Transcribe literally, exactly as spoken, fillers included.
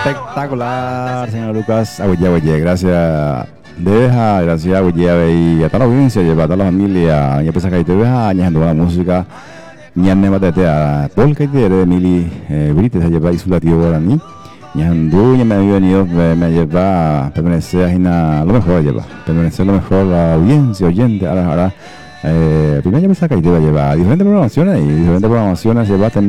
Espectacular, señor Lucas. Oye, oye, gracias. Deja, gracias, oye, y a toda la audiencia, lleva a toda la familia. Ya pensas que ahí te deja, añadiendo la música. Ñan nema tete a polka y de Emily Brites, lleva Isula Tío Guaraní. Ñan du, ya me había venido, me, me lleva a permanecer a lo mejor, lleva. Permanecer lo mejor la audiencia, oyente, ahora, ahora. Eh, primero ya me saca y te va a llevar diferentes programaciones y diferentes programaciones lleva